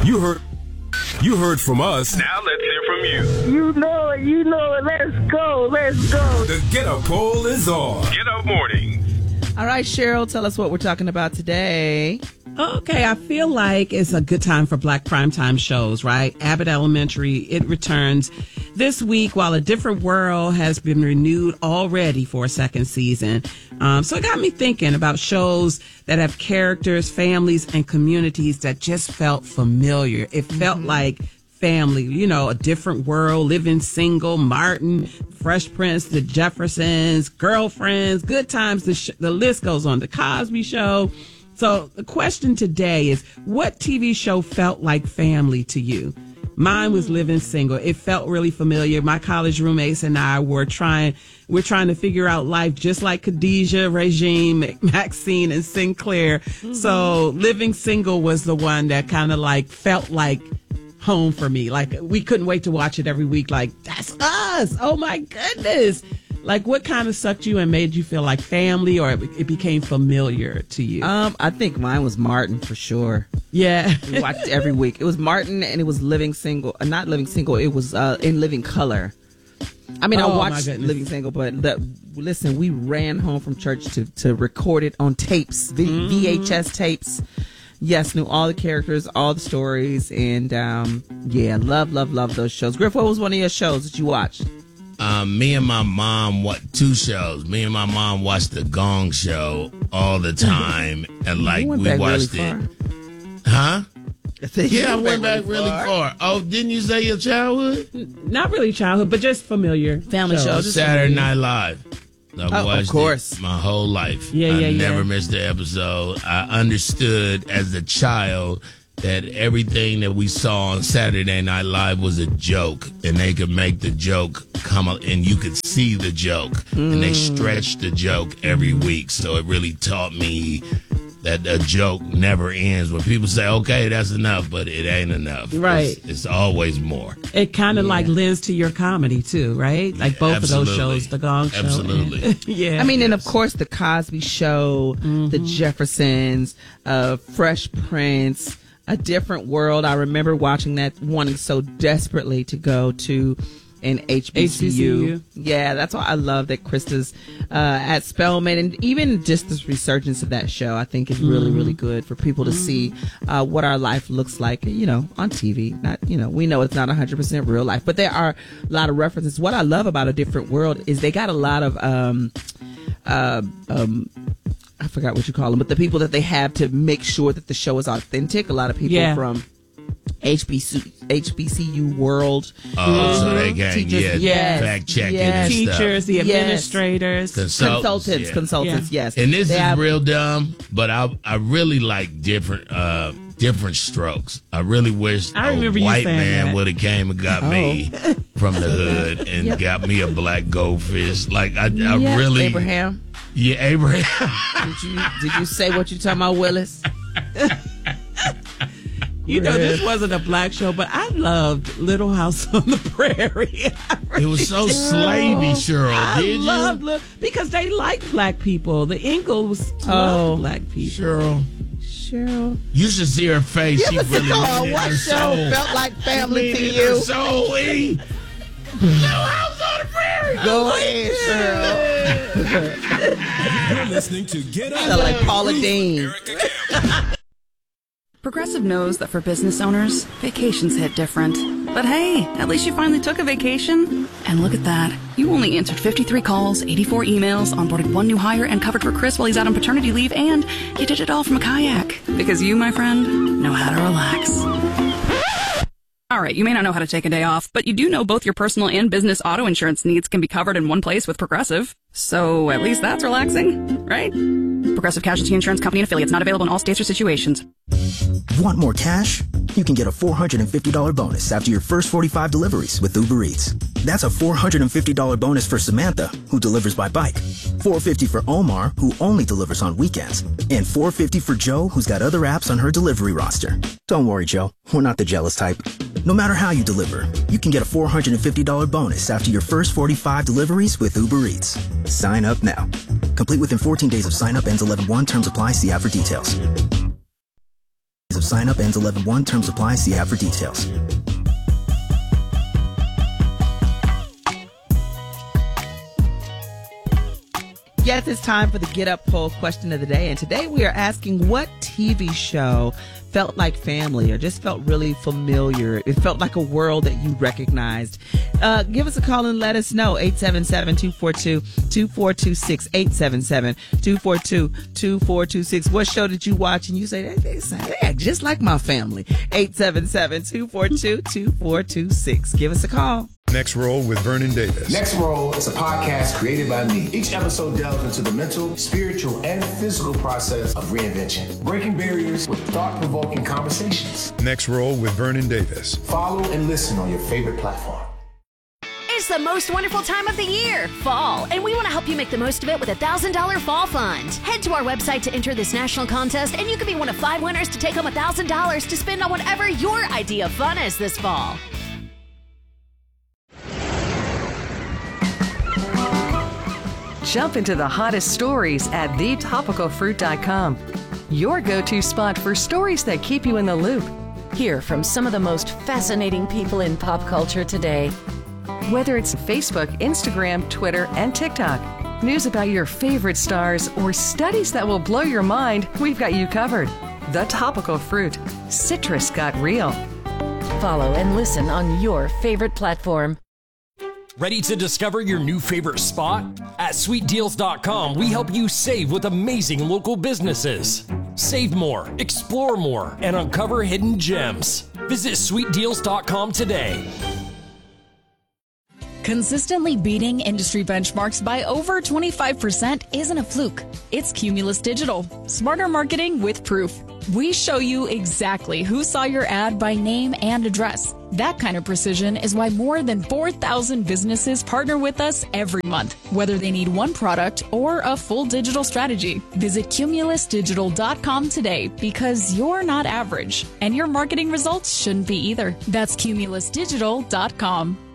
You heard from us. Now let's hear from you. You know it. Let's go. The Get Up poll is on. Get Up Mornings. All right, Cheryl, tell us what we're talking about today. Okay, I feel like it's a good time for Black primetime shows, right? Abbott Elementary, it returns this week while A Different World has been renewed already for a second season. So it got me thinking about shows that have characters, families, and communities that just felt familiar. It felt like family, you know, A Different World, Living Single, Martin, Fresh Prince, The Jeffersons, Girlfriends, Good Times, the list goes on, The Cosby Show. So the question today is, what TV show felt like family to you? Mine was Living Single. It felt really familiar. My college roommates and I we're trying to figure out life just like Khadijah, Regine, Maxine, and Sinclair. So Living Single was the one that kind of like felt like home for me. Like we couldn't wait to watch it every week. Like, that's us. Oh my goodness. Like, what kind of sucked you and made you feel like family, or it became familiar to you? I think mine was Martin for sure. Yeah. We watched it every week. It was Martin, and it was Living Single. Not Living Single. It was In Living Color. I mean, I watched Living Single, but listen, we ran home from church to record it on tapes, VHS tapes. Yes, knew all the characters, all the stories, and yeah, love those shows. Griff, what was one of your shows that you watched? Me and my mom watched two shows. Me and my mom watched the Gong Show all the time, and like we watched it. Huh? Yeah, I went back really far. Oh, didn't you say your childhood? Not really childhood, but just familiar family shows. Saturday Night Live. I watched of course. it my whole life. I never missed an episode. I understood as a child that everything that we saw on Saturday Night Live was a joke, and they could make the joke come up, and you could see the joke, and they stretched the joke every week. So it really taught me that a joke never ends. When people say, okay, that's enough, but it ain't enough. Right. It's always more. It kind of like lends to your comedy too, right? Like both of those shows, the Gong Show. Absolutely. Yeah. I mean, and of course the Cosby Show, the Jeffersons, Fresh Prince, A Different World. I remember watching that, wanting so desperately to go to an HBCU. Yeah, that's why I love that Krista's at Spelman, and even just this resurgence of that show, I think is really, really good for people to see what our life looks like, you know, on TV. Not, you know, we know it's not 100% real life, but there are a lot of references. What I love about A Different World is they got a lot of I forgot what you call them, but the people that they have to make sure that the show is authentic. A lot of people from HBCU world. So they can fact checking and teachers, stuff. the administrators, consultants. Yes. And this is real dumb, but I really like different strokes. I really wish a white man would have came and got me from the hood and got me a black goldfish. Like I really Abraham. Yeah, Abraham. Did you say what you talking about, Willis? You know, this wasn't a black show, but I loved Little House on the Prairie. It was so slavey, Cheryl. I loved because they liked black people. The Ingalls loved black people. Cheryl. You should see her face. She really what show felt like family to you? Little House on the Prairie. Go ahead, Cheryl. You're listening to Get Up. Sound like Paula Deen. Progressive knows that for business owners, vacations hit different. But hey, at least you finally took a vacation. And look at that. You only answered 53 calls, 84 emails, onboarded one new hire, and covered for Chris while he's out on paternity leave, and you did it all from a kayak. Because you, my friend, know how to relax. All right, you may not know how to take a day off, but you do know both your personal and business auto insurance needs can be covered in one place with Progressive. So at least that's relaxing, right? Progressive Casualty Insurance Company and affiliates, not available in all states or situations. Want more cash? You can get a $450 bonus after your first 45 deliveries with Uber Eats. That's a $450 bonus for Samantha, who delivers by bike, $450 for Omar, who only delivers on weekends, and $450 for Joe, who's got other apps on her delivery roster. Don't worry, Joe. We're not the jealous type. No matter how you deliver, you can get a $450 bonus after your first 45 deliveries with Uber Eats. Sign up now. Complete within 14 days of sign up, ends 11/1. Terms apply. See app for details. of sign up ends 11/1. Terms apply. See app for details. Yes, it's time for the Get Up Poll question of the day. And today we are asking what TV show felt like family or just felt really familiar. It felt like a world that you recognized. Give us a call and let us know. 877-242-2426. 877-242-2426. What show did you watch? And you say, they act just like my family. 877-242-2426. Give us a call. Next Roll with Vernon Davis. Next Roll is a podcast created by me. Each episode delves into the mental, spiritual, and physical process of reinvention, breaking barriers with thought-provoking conversations. Next Roll with Vernon Davis. Follow and listen on your favorite platform. It's the most wonderful time of the year, fall, and we want to help you make the most of it with a $1,000 fall fund. Head to our website to enter this national contest, and you could be one of 5 winners to take home $1,000 to spend on whatever your idea of fun is this fall. Jump into the hottest stories at thetopicalfruit.com. Your go-to spot for stories that keep you in the loop. Hear from some of the most fascinating people in pop culture today. Whether it's Facebook, Instagram, Twitter, and TikTok, news about your favorite stars, or studies that will blow your mind, we've got you covered. The Topical Fruit. Citrus got real. Follow and listen on your favorite platform. Ready to discover your new favorite spot? At sweetdeals.com, we help you save with amazing local businesses. Save more, explore more, and uncover hidden gems. Visit sweetdeals.com today. Consistently beating industry benchmarks by over 25% isn't a fluke. It's Cumulus Digital. Smarter marketing with proof. We show you exactly who saw your ad by name and address. That kind of precision is why more than 4,000 businesses partner with us every month, whether they need one product or a full digital strategy. Visit cumulusdigital.com today because you're not average, and your marketing results shouldn't be either. That's cumulusdigital.com.